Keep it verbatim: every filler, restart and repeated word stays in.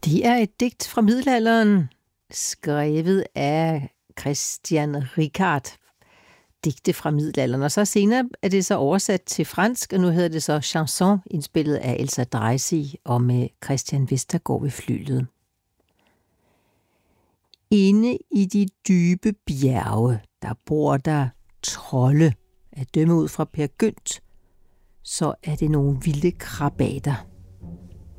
Det er et digt fra middelalderen, skrevet af Christian Ricard. Digte fra middelalderen, og så senere er det så oversat til fransk, og nu hedder det så Chanson, indspillet af Elsa Dreisig og med Christian Vestergaard ved flyglet. Inde i de dybe bjerge, der bor der trolde. At dømme ud fra Peer Gynt, så er det nogle vilde krabater.